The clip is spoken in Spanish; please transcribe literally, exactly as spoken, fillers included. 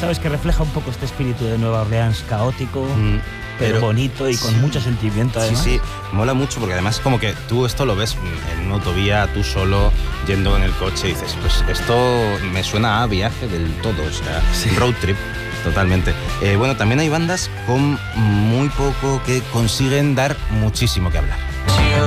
sabes que refleja un poco este espíritu de Nueva Orleans caótico, mm, pero, pero bonito y con sí, mucho sentimiento además. Sí, sí, mola mucho porque además como que tú esto lo ves en una autovía, tú solo, yendo en el coche y dices, pues esto me suena a viaje del todo, o sea, sí. road trip. Totalmente. Eh, bueno, también hay bandas con muy poco que consiguen dar muchísimo que hablar.